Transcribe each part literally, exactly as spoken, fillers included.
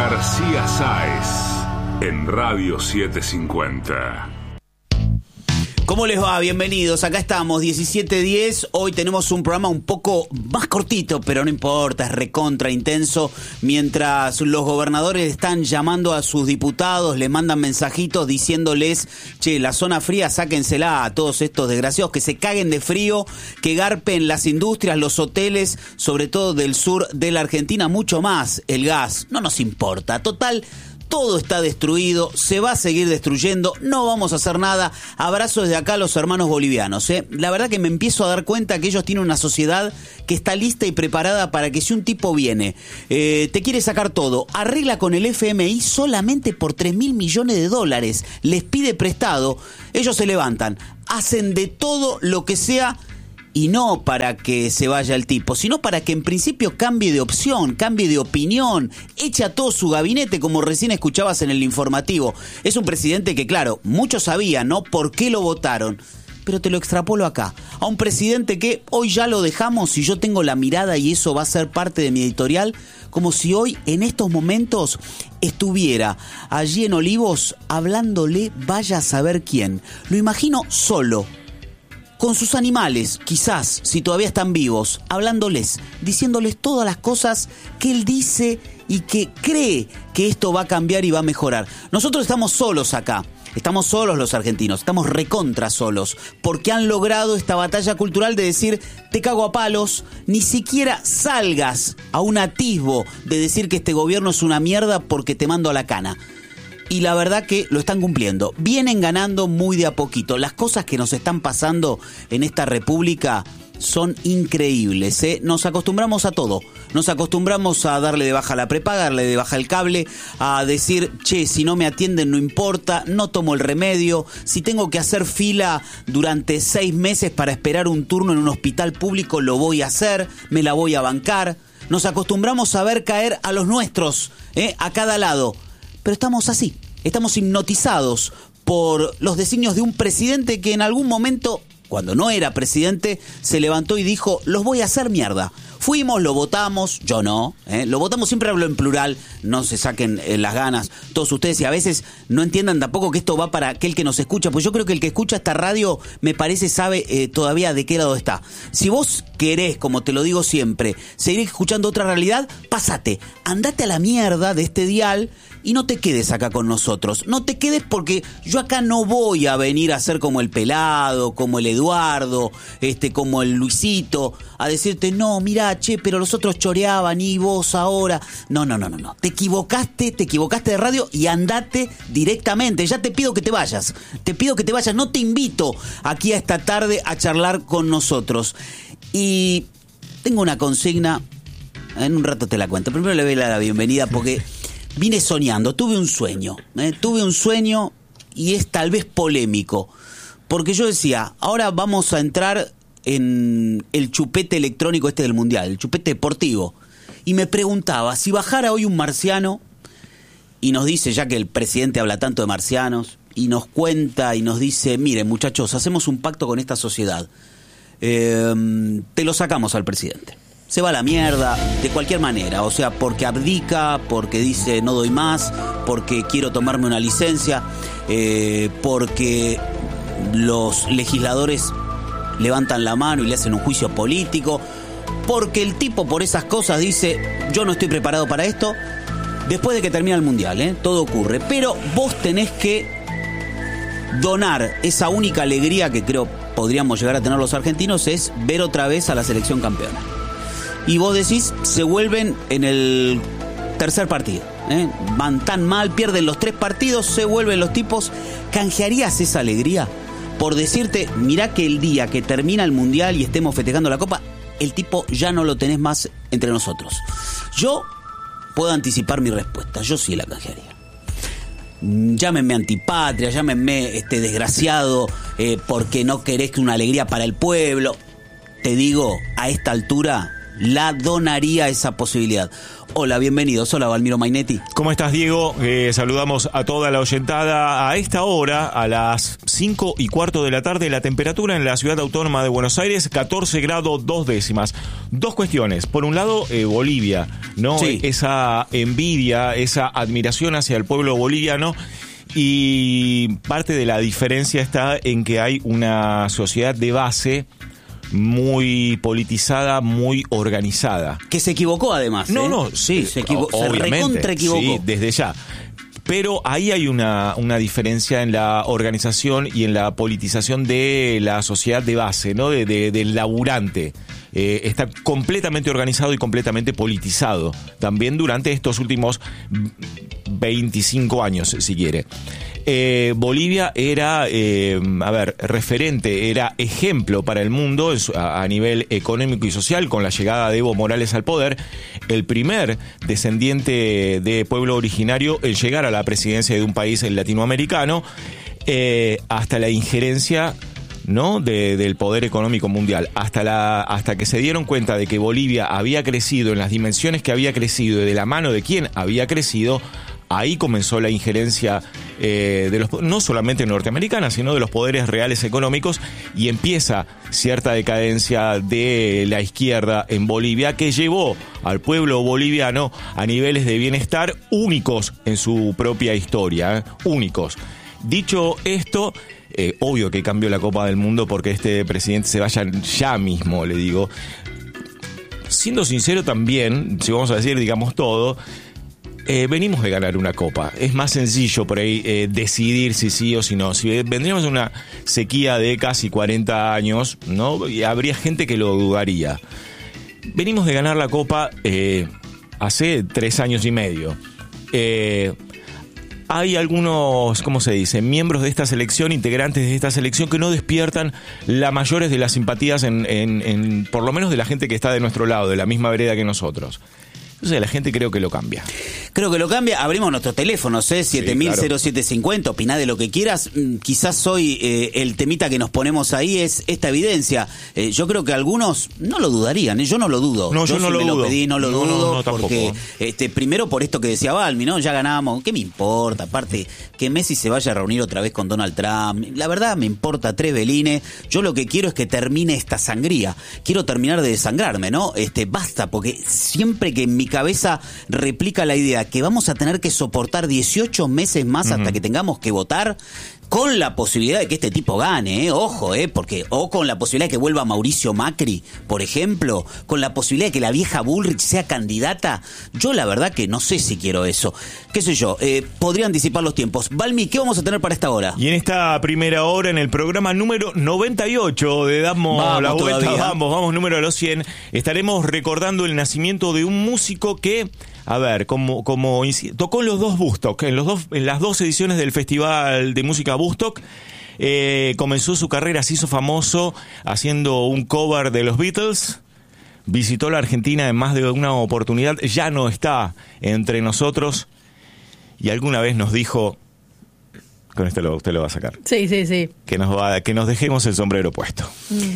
García Sáez en Radio setecientos cincuenta. ¿Cómo les va? Bienvenidos, acá estamos, diecisiete diez. Hoy tenemos un programa un poco más cortito, pero no importa, es recontra intenso. Mientras los gobernadores están llamando a sus diputados, les mandan mensajitos diciéndoles, che, la zona fría, sáquensela a todos estos desgraciados, que se caguen de frío, que garpen las industrias, los hoteles, sobre todo del sur de la Argentina, mucho más el gas. No nos importa, total. Todo está destruido, se va a seguir destruyendo, no vamos a hacer nada. Abrazo desde acá a los hermanos bolivianos, ¿eh? La verdad que me empiezo a dar cuenta que ellos tienen una sociedad que está lista y preparada para que si un tipo viene, eh, te quiere sacar todo, arregla con el F M I solamente por tres mil millones de dólares, les pide prestado, ellos se levantan, hacen de todo lo que sea. Y no para que se vaya el tipo, sino para que en principio cambie de opción, cambie de opinión, eche a todo su gabinete, como recién escuchabas en el informativo. Es un presidente que, claro, muchos sabían, ¿no?, por qué lo votaron. Pero te lo extrapolo acá. A un presidente que hoy ya lo dejamos y yo tengo la mirada, y eso va a ser parte de mi editorial, como si hoy, en estos momentos, estuviera allí en Olivos hablándole vaya a saber quién. Lo imagino solo, con sus animales, quizás, si todavía están vivos, hablándoles, diciéndoles todas las cosas que él dice y que cree que esto va a cambiar y va a mejorar. Nosotros estamos solos acá, estamos solos los argentinos, estamos recontra solos, porque han logrado esta batalla cultural de decir, te cago a palos, ni siquiera salgas a un atisbo de decir que este gobierno es una mierda porque te mando a la cana. Y la verdad que lo están cumpliendo. Vienen ganando muy de a poquito. Las cosas que nos están pasando en esta república son increíbles, ¿eh? Nos acostumbramos a todo. Nos acostumbramos a darle de baja la prepaga, darle de baja el cable, a decir, che, si no me atienden no importa, no tomo el remedio. Si tengo que hacer fila durante seis meses para esperar un turno en un hospital público, lo voy a hacer, me la voy a bancar. Nos acostumbramos a ver caer a los nuestros, ¿eh?, a cada lado. Pero estamos así, estamos hipnotizados por los designios de un presidente que en algún momento, cuando no era presidente, se levantó y dijo, los voy a hacer mierda. Fuimos, lo votamos, yo no, ¿eh? Lo votamos, siempre hablo en plural, no se saquen eh, las ganas todos ustedes, y a veces no entiendan tampoco que esto va para aquel que nos escucha, pues yo creo que el que escucha esta radio, me parece, sabe eh, todavía de qué lado está. Si vos querés, como te lo digo siempre, seguir escuchando otra realidad, pásate, andate a la mierda de este dial y no te quedes acá con nosotros. No te quedes, porque yo acá no voy a venir a ser como el Pelado, como el Eduardo, este, como el Luisito, a decirte, no, mirá, che, pero los otros choreaban y vos ahora. No, no, no, no, no. Te equivocaste, te equivocaste de radio y andate directamente. Ya te pido que te vayas. Te pido que te vayas. No te invito aquí a esta tarde a charlar con nosotros. Y tengo una consigna. En un rato te la cuento. Primero le doy la bienvenida porque vine soñando. Tuve un sueño. ¿eh? Tuve un sueño y es tal vez polémico. Porque yo decía, ahora vamos a entrar en el chupete electrónico este del Mundial, el chupete deportivo. Y me preguntaba, si bajara hoy un marciano y nos dice, ya que el presidente habla tanto de marcianos, y nos cuenta y nos dice, miren muchachos, hacemos un pacto con esta sociedad, eh, te lo sacamos al presidente. Se va a la mierda, de cualquier manera, o sea, porque abdica, porque dice no doy más, porque quiero tomarme una licencia, eh, porque los legisladores levantan la mano y le hacen un juicio político, porque el tipo por esas cosas dice, yo no estoy preparado para esto. Después de que termina el Mundial, ¿eh? todo ocurre, pero vos tenés que donar esa única alegría que creo podríamos llegar a tener los argentinos, es ver otra vez a la selección campeona. Y vos decís, se vuelven en el tercer partido, ¿eh? van tan mal, pierden los tres partidos, se vuelven los tipos. ¿Canjearías esa alegría por decirte, mirá que el día que termina el Mundial y estemos festejando la Copa, el tipo ya no lo tenés más entre nosotros? Yo puedo anticipar mi respuesta, yo sí la canjearía. Llámenme antipatria, llámenme este desgraciado, eh, porque no querés que una alegría para el pueblo. Te digo, a esta altura la donaría esa posibilidad. Hola, bienvenidos. Hola, Valmiro Mainetti. ¿Cómo estás, Diego? Eh, saludamos a toda la oyentada. A esta hora, a las cinco y cuarto de la tarde, la temperatura en la ciudad autónoma de Buenos Aires, catorce grados dos décimas. Dos cuestiones. Por un lado, eh, Bolivia, ¿no? Sí. Esa envidia, esa admiración hacia el pueblo boliviano. Y parte de la diferencia está en que hay una sociedad de base muy politizada, muy organizada. Que se equivocó además. No, ¿eh? no, sí, se, equivo- se recontra equivocó. Sí, desde ya. Pero ahí hay una, una diferencia en la organización y en la politización de la sociedad de base, ¿no? De, de, del laburante. Eh, está completamente organizado y completamente politizado. También durante estos últimos veinticinco años, si quiere. Eh, Bolivia era, eh, a ver, referente, era ejemplo para el mundo a, a nivel económico y social con la llegada de Evo Morales al poder, el primer descendiente de pueblo originario en llegar a la presidencia de un país latinoamericano, eh, hasta la injerencia, ¿no? De, del poder económico mundial, hasta la hasta que se dieron cuenta de que Bolivia había crecido en las dimensiones que había crecido y de la mano de quien había crecido. Ahí comenzó la injerencia eh, de los no solamente norteamericana, sino de los poderes reales económicos, y empieza cierta decadencia de la izquierda en Bolivia que llevó al pueblo boliviano a niveles de bienestar únicos en su propia historia, ¿eh? únicos. Dicho esto, eh, obvio que cambió la Copa del Mundo porque este presidente se vaya ya mismo, le digo. Siendo sincero también, si vamos a decir, digamos todo, Eh, venimos de ganar una copa. Es más sencillo por ahí eh, decidir si sí o si no. Si vendríamos de una sequía de casi cuarenta años, ¿no? Y habría gente que lo dudaría. Venimos de ganar la copa eh, hace tres años y medio. Eh, hay algunos, ¿cómo se dice?, miembros de esta selección, integrantes de esta selección, que no despiertan las mayores de las simpatías en, en, en, por lo menos de la gente que está de nuestro lado, de la misma vereda que nosotros. Entonces la gente creo que lo cambia. Creo que lo cambia. Abrimos nuestros teléfonos, ¿eh? siete mil cero siete cincuenta. Opina de lo que quieras. Quizás hoy eh, el temita que nos ponemos ahí es esta evidencia. Eh, yo creo que algunos no lo dudarían. ¿eh? Yo no lo dudo. No, yo, yo no si lo me dudo. Lo pedí, no lo no, dudo. No, no, porque, este, primero por esto que decía Balmi, ¿no? Ya ganamos. ¿Qué me importa? Aparte, que Messi se vaya a reunir otra vez con Donald Trump. La verdad, me importa tres velines. Yo lo que quiero es que termine esta sangría. Quiero terminar de desangrarme, ¿no? Este, basta, porque siempre que en mi cabeza replica la idea que vamos a tener que soportar dieciocho meses más uh-huh. hasta que tengamos que votar, con la posibilidad de que este tipo gane, ¿eh? ojo, ¿eh? porque o con la posibilidad de que vuelva Mauricio Macri, por ejemplo, con la posibilidad de que la vieja Bullrich sea candidata. Yo la verdad que no sé si quiero eso. ¿Qué sé yo? Eh, podría anticipar los tiempos. Balmi, ¿qué vamos a tener para esta hora? Y en esta primera hora, en el programa número noventa y ocho de Damos vamos la Vuelta, todavía. vamos, vamos número a los cien, estaremos recordando el nacimiento de un músico que, a ver, como, como tocó en los dos Woodstock, en, los dos, en las dos ediciones del Festival de Música Woodstock. Eh, comenzó su carrera, se hizo famoso haciendo un cover de los Beatles. Visitó la Argentina en más de una oportunidad, ya no está entre nosotros, y alguna vez nos dijo, con esto lo, usted lo va a sacar. Sí, sí, sí. Que nos va, que nos dejemos el sombrero puesto.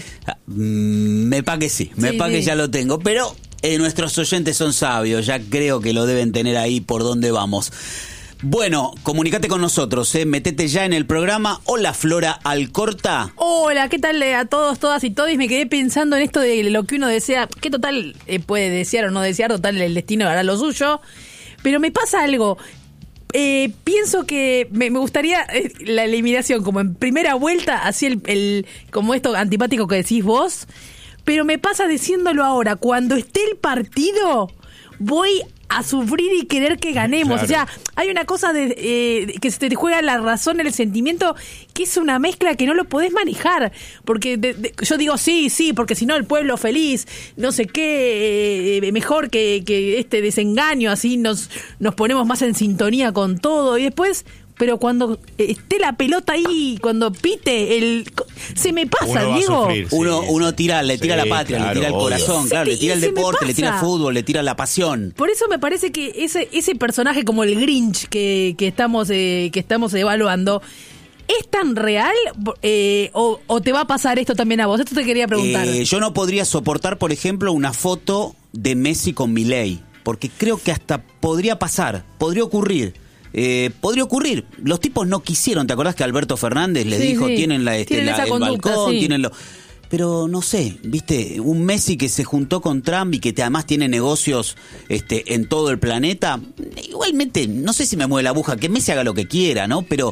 Mm. Me pa' que sí, me sí, pa' sí. que ya lo tengo, pero eh, nuestros oyentes son sabios, ya creo que lo deben tener ahí por donde vamos. Bueno, comunicate con nosotros, eh, metete ya en el programa. Hola, Flora Alcorta. Hola, ¿qué tal a todos, todas y todos? Me quedé pensando en esto de lo que uno desea, que total eh, puede desear o no desear, total el destino hará lo suyo, pero me pasa algo. Eh, pienso que me, me gustaría eh, la eliminación como en primera vuelta, así el, el como esto antipático que decís vos, pero me pasa diciéndolo ahora, cuando esté el partido voy a sufrir y querer que ganemos. Claro. O sea, hay una cosa de eh, que se te juega la razón, el sentimiento, que es una mezcla que no lo podés manejar. Porque de, de, yo digo sí, sí, porque si no el pueblo feliz, no sé qué, eh, mejor que, que este desengaño, así nos, nos ponemos más en sintonía con todo. Y después... pero cuando esté la pelota ahí, cuando pite, el se me pasa, uno Diego. Sufrir, sí. Uno uno tira, le tira sí, la patria, claro, le tira el corazón, sí, claro, le tira el deporte, le tira el fútbol, le tira la pasión. Por eso me parece que ese ese personaje como el Grinch que, que estamos eh, que estamos evaluando, ¿Es tan real eh, o, o te va a pasar esto también a vos? Esto te quería preguntar. Eh, yo no podría soportar, por ejemplo, una foto de Messi con Milei, porque creo que hasta podría pasar, podría ocurrir. Eh, podría ocurrir. Los tipos no quisieron. ¿Te acordás que Alberto Fernández les sí, dijo sí. tienen la, este, tienen la esa el conducta, balcón, sí. tienen lo... Pero no sé, viste, un Messi que se juntó con Trump y que te, además tiene negocios este, en todo el planeta. Igualmente, no sé si me mueve la aguja, que Messi haga lo que quiera, ¿no? Pero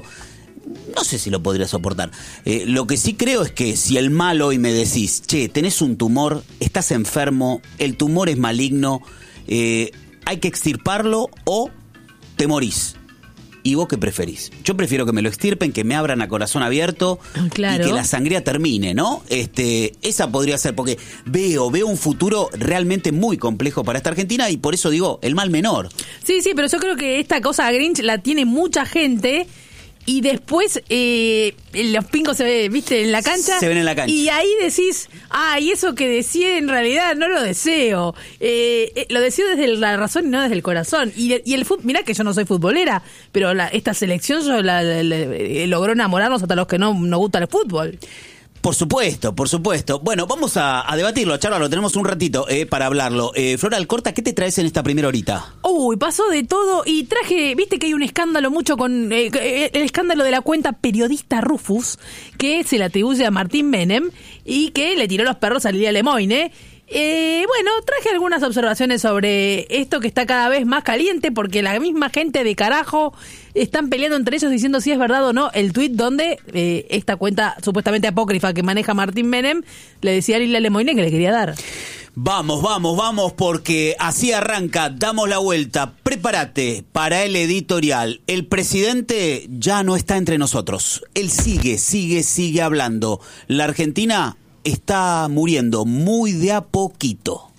no sé si lo podría soportar. Eh, lo que sí creo es que si el mal hoy me decís, che, tenés un tumor, estás enfermo, el tumor es maligno, eh, hay que extirparlo o te morís. ¿Y vos qué preferís? Yo prefiero que me lo extirpen, que me abran a corazón abierto claro. y que la sangría termine, ¿no? Este, esa podría ser, porque veo, veo un futuro realmente muy complejo para esta Argentina y por eso digo, el mal menor. Sí, sí, pero yo creo que esta cosa Grinch la tiene mucha gente y después eh, los pingos se ven, ¿viste? En la cancha. Se ven en la cancha. Y ahí decís, ah, y eso que deseé en realidad no lo deseo. Eh, eh, lo deseo desde la razón y no desde el corazón. Y, y el fútbol, mirá que yo no soy futbolera, pero la, esta selección yo la, la, la, la, logró enamorarnos hasta los que no nos gusta el fútbol. Por supuesto, por supuesto. Bueno, vamos a, a debatirlo, a charlarlo. Tenemos un ratito eh, para hablarlo. Eh, Flora Alcorta, ¿qué te traes en esta primera horita? Uy, pasó de todo y traje, viste que hay un escándalo mucho con eh, el escándalo de la cuenta periodista Rufus, que se le atribuye a Martín Menem y que le tiró los perros a Lilia Lemoyne. Eh, bueno, traje algunas observaciones sobre esto que está cada vez más caliente porque la misma gente de carajo están peleando entre ellos diciendo si es verdad o no el tuit donde eh, esta cuenta supuestamente apócrifa que maneja Martín Menem le decía a Lilia Lemoyne que le quería dar. Vamos, vamos, vamos, porque así arranca, damos la vuelta. Prepárate para el editorial. El presidente ya no está entre nosotros. Él sigue, sigue, sigue hablando. La Argentina está muriendo muy de a poquito.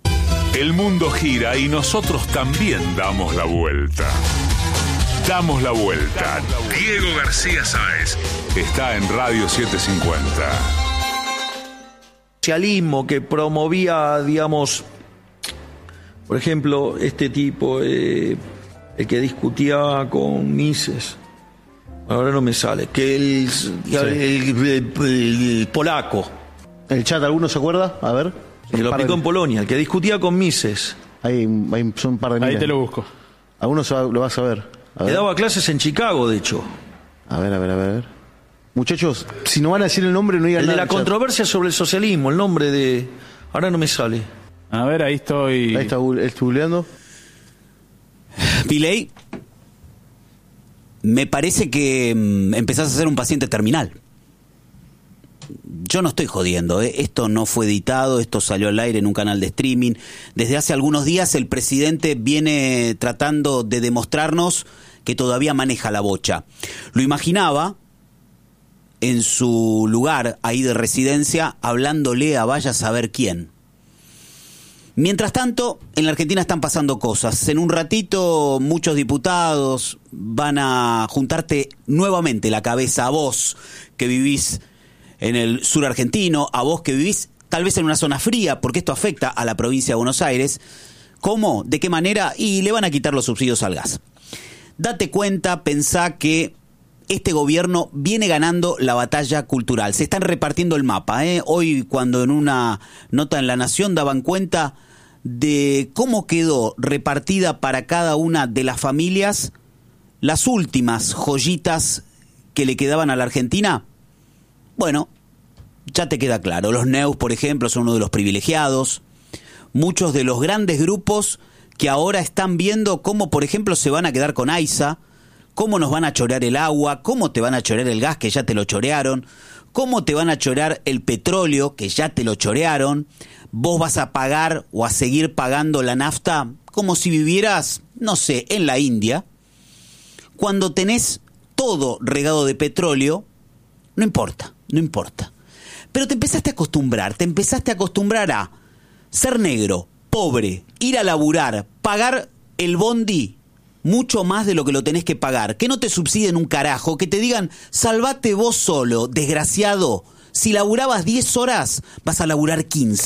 El mundo gira y nosotros también damos la vuelta. Damos la vuelta. Diego García Sáez está en Radio setecientos cincuenta. Socialismo que promovía, digamos, por ejemplo, este tipo, eh, el que discutía con Mises, ahora no me sale, que el, sí. el, el, el, el polaco. ¿El chat alguno se acuerda? A ver. Que lo aplicó en Polonia, el que discutía con Mises. Ahí, ahí son un par de miles. Ahí te lo busco. Algunos lo vas a ver. A ver. Que daba clases en Chicago, de hecho. A ver, a ver, a ver. Muchachos, si no van a decir el nombre, no digan el nada. El de la controversia sobre el socialismo, el nombre de... Ahora no me sale. A ver, ahí estoy... Ahí está, estoy googleando. Milei, me parece que mm, empezás a ser un paciente terminal. Yo no estoy jodiendo, ¿eh? Esto no fue editado, esto salió al aire en un canal de streaming. Desde hace algunos días el presidente viene tratando de demostrarnos que todavía maneja la bocha. Lo imaginaba en su lugar ahí de residencia, hablándole a vaya a saber quién. Mientras tanto, en la Argentina están pasando cosas. En un ratito, muchos diputados van a juntarte nuevamente la cabeza a vos, que vivís en el sur argentino, a vos que vivís tal vez en una zona fría, porque esto afecta a la provincia de Buenos Aires. ¿Cómo? ¿De qué manera? Y le van a quitar los subsidios al gas. Date cuenta, pensá que este gobierno viene ganando la batalla cultural. Se están repartiendo el mapa, ¿eh? Hoy, cuando en una nota en La Nación daban cuenta de cómo quedó repartida para cada una de las familias las últimas joyitas que le quedaban a la Argentina. Bueno, ya te queda claro. Los Neus, por ejemplo, son uno de los privilegiados. Muchos de los grandes grupos que ahora están viendo cómo, por ejemplo, se van a quedar con AISA, cómo nos van a chorear el agua, cómo te van a chorear el gas, que ya te lo chorearon, cómo te van a chorear el petróleo, que ya te lo chorearon. Vos vas a pagar o a seguir pagando la nafta como si vivieras, no sé, en la India. Cuando tenés todo regado de petróleo, no importa. No importa. Pero te empezaste a acostumbrar, te empezaste a acostumbrar a ser negro, pobre, ir a laburar, pagar el bondi mucho más de lo que lo tenés que pagar, que no te subsidien un carajo, que te digan, salvate vos solo, desgraciado, si laburabas diez horas, vas a laburar quince.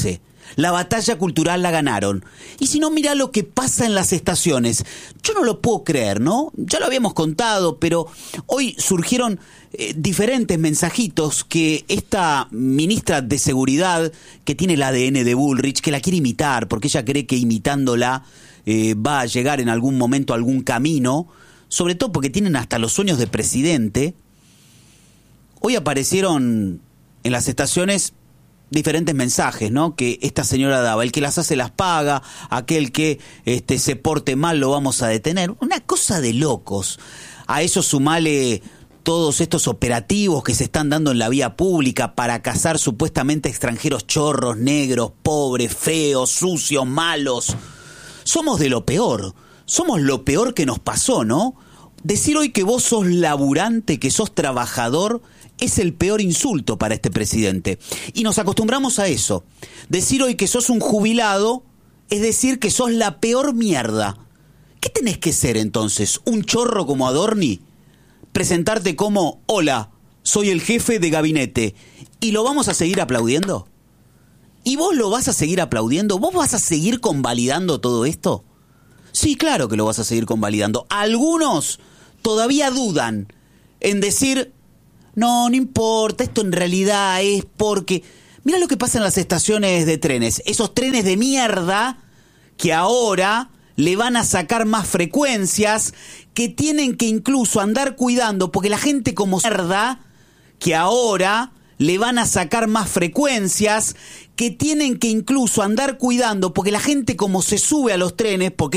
La batalla cultural la ganaron. Y si no, mirá lo que pasa en las estaciones. Yo no lo puedo creer, ¿no? Ya lo habíamos contado, pero hoy surgieron eh, diferentes mensajitos que esta ministra de Seguridad, que tiene el A D N de Bullrich, que la quiere imitar, porque ella cree que imitándola eh, va a llegar en algún momento a algún camino, sobre todo porque tienen hasta los sueños de presidente. Hoy aparecieron en las estaciones diferentes mensajes, ¿no? Que esta señora daba. El que las hace las paga, aquel que este, se porte mal lo vamos a detener. Una cosa de locos. A eso sumale todos estos operativos que se están dando en la vía pública para cazar supuestamente extranjeros chorros, negros, pobres, feos, sucios, malos. Somos de lo peor. Somos lo peor que nos pasó, ¿no? Decir hoy que vos sos laburante, que sos trabajador, es el peor insulto para este presidente. Y nos acostumbramos a eso. Decir hoy que sos un jubilado es decir que sos la peor mierda. ¿Qué tenés que ser entonces? ¿Un chorro como Adorni? ¿Presentarte como, hola, soy el jefe de gabinete? ¿Y lo vamos a seguir aplaudiendo? ¿Y vos lo vas a seguir aplaudiendo? ¿Vos vas a seguir convalidando todo esto? Sí, claro que lo vas a seguir convalidando. Algunos todavía dudan en decir, no, no importa, esto en realidad es porque... Mira lo que pasa en las estaciones de trenes. Esos trenes de mierda que ahora le van a sacar más frecuencias, que tienen que incluso andar cuidando, porque la gente como mierda, que ahora le van a sacar más frecuencias, que tienen que incluso andar cuidando, porque la gente como se sube a los trenes, porque